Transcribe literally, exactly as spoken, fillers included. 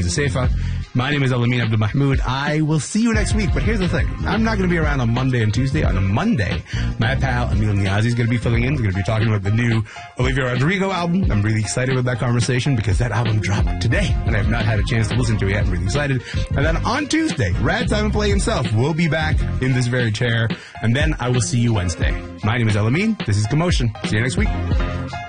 Reza Seifa. My name is Alamin Abdul Mahmoud. I will see you next week, but here's the thing. I'm not going to be around on Monday and Tuesday. On a Monday, my pal Emil Niazi is going to be filling in. He's going to be talking about the new Olivia Rodrigo album. I'm really excited with that conversation because that album dropped today, and I have not had a chance to listen to it yet. I'm really excited. And then on Tuesday, Rad Simon Play himself will be back in this very chair, and then I will see you Wednesday. My name is Alamin. This is Commotion. See you next week.